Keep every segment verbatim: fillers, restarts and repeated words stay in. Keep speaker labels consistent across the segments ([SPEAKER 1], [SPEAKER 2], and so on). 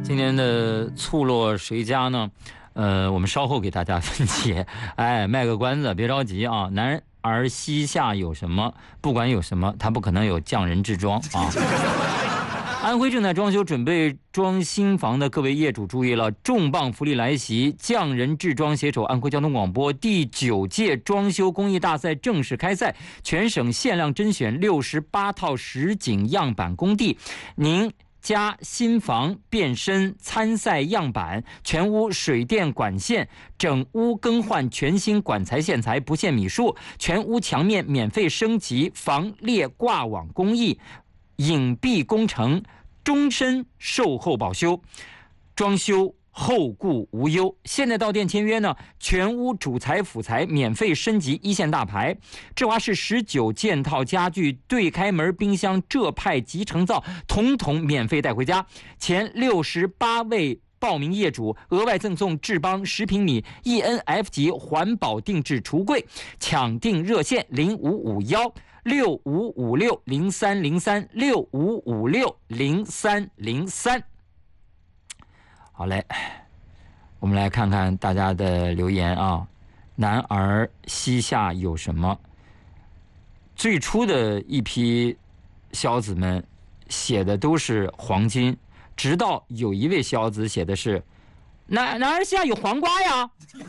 [SPEAKER 1] 今年的醋落谁家呢？呃，我们稍后给大家分解。哎，卖个关子，别着急啊。男儿膝下有什么？不管有什么，他不可能有匠人之装啊。安徽正在装修准备装新房的各位业主注意了，重磅福利来袭！匠人制装携手安徽交通广播第九届装修工艺大赛正式开赛，全省限量甄选六十八套实景样板工地，您家新房变身参赛样板，全屋水电管线，整屋更换全新管材线材，不限米数，全屋墙面免费升级防裂挂网工艺，隐蔽工程，终身售后保修，装修后顾无忧。现在到店签约呢，全屋主材辅材免费升级一线大牌。智华市十九件套家具、对开门冰箱、浙派集成灶，统统免费带回家。前六十八位报名业主额外赠送智邦十平米 E N F 级环保定制橱柜，抢订热线零五五幺六五五六零三零三六五五六零三零三。好嘞，我们来看看大家的留言啊。男儿膝下有什么？最初的一批小子们写的都是黄金，直到有一位小子写的是男男儿膝下有黄瓜呀。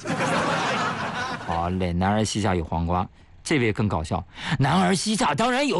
[SPEAKER 1] 好嘞，男儿膝下有黄瓜。这位更搞笑，男儿膝下当然有